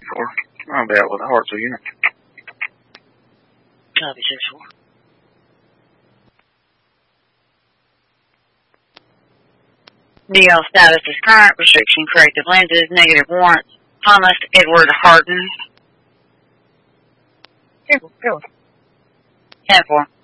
4. I'll be out with a Hartsville unit. Copy, 6-4. DL status is current. Restriction corrected lenses. Negative warrants. Thomas Edward Harden. 10-4. 10-4.